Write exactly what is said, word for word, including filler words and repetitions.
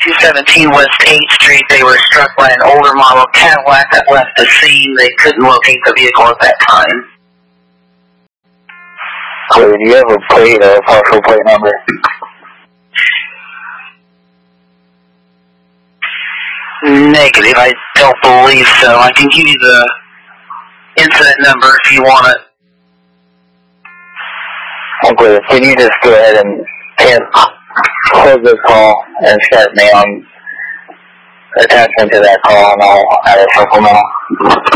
two seventeen West eighth Street. They were struck by an older model Cadillac that left the scene. They couldn't locate the vehicle at that time. So do you have a plate or a partial plate number? Negative, I don't believe so. I can give you the incident number if you want it. Okay, can you just go ahead and hit, close this call and start me on attachment to that call, and I'll add a supplemental.